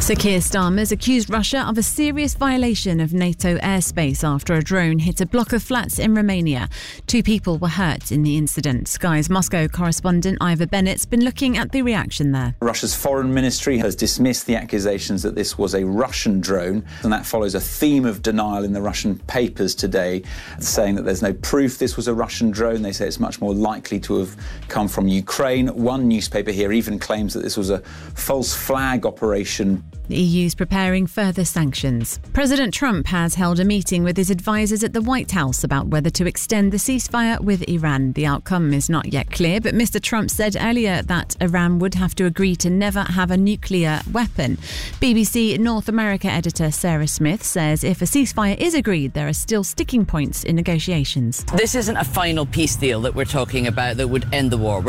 Sir Keir Starmer's accused Russia of a serious violation of NATO airspace after a drone hit a block of flats in Romania. 2 people were hurt in the incident. Sky's Moscow correspondent Ivor Bennett's been looking at the reaction there. Russia's foreign ministry has dismissed the accusations that this was a Russian drone, and that follows a theme of denial in the Russian papers today, saying that there's no proof this was a Russian drone. They say it's much more likely to have come from Ukraine. One newspaper here even claims that this was a false flag operation. The EU's preparing further sanctions. President Trump has held a meeting with his advisers at the White House about whether to extend the ceasefire with Iran. The outcome is not yet clear, but Mr. Trump said earlier that Iran would have to agree to never have a nuclear weapon. BBC North America editor Sarah Smith says if a ceasefire is agreed, there are still sticking points in negotiations. This isn't a final peace deal that we're talking about that would end the war.